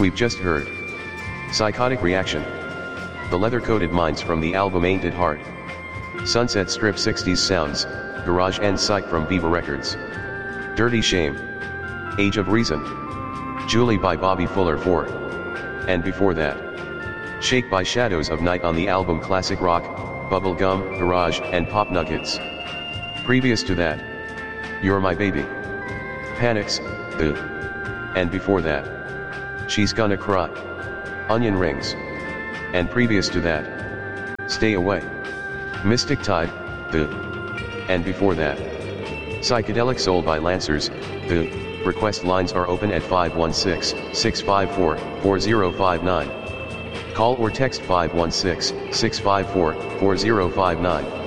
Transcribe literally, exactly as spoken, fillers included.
We've just heard Psychotic Reaction, the leather-coated minds from the album Ain't It Hard, Sunset Strip sixties Sounds, Garage and Psych from Viva Records, Dirty Shame, Age of Reason, Julie by Bobby Fuller four, and before that, Shake by Shadows of Night on the album Classic Rock, Bubblegum, Garage and Pop Nuggets. Previous to that, You're My Baby, Panics, The, and before that, She's Gonna Cry, Onion Rings, and previous to that, Stay Away, Mystic Tide, The, and before that, Psychedelic Soul by Lancers, The. Request lines are open at five one six, six five four, four zero five nine. Call or text five one six, six five four, four zero five nine.